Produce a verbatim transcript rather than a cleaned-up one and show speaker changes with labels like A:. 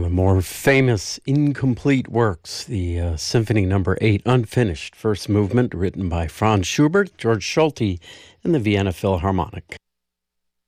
A: the more famous incomplete works, the uh, Symphony Number Eight, unfinished first movement, written by Franz Schubert, George Solti, and the Vienna Philharmonic.